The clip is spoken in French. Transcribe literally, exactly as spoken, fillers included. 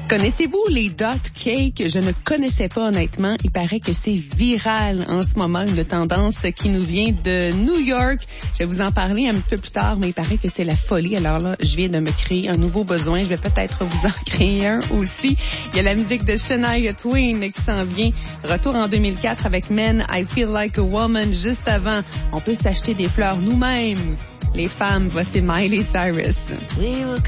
Connaissez-vous les dot cakes? Je ne connaissais pas honnêtement. Il paraît que c'est viral en ce moment, une tendance qui nous vient de New York. Je vais vous en parler un petit peu plus tard, mais il paraît que c'est la folie. Alors là, je viens de me créer un nouveau besoin. Je vais peut-être vous en créer un aussi. Il y a la musique de Shania Twain qui s'en vient. Retour en deux mille quatre avec Men, I Feel Like a Woman. Juste avant, on peut s'acheter des fleurs nous-mêmes. Les femmes, voici Miley Cyrus. We were